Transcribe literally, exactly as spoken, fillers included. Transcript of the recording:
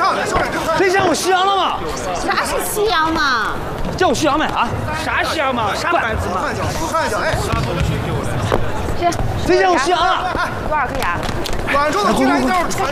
谁见过夕阳了吗？ 啥是夕阳嘛？ 见过夕阳没啊？ 啥夕阳嘛？啥班子嘛？ 看一脚，多看一脚，哎。 这谁见过夕阳啊？ 多少颗牙？ 晚上的竟然要传。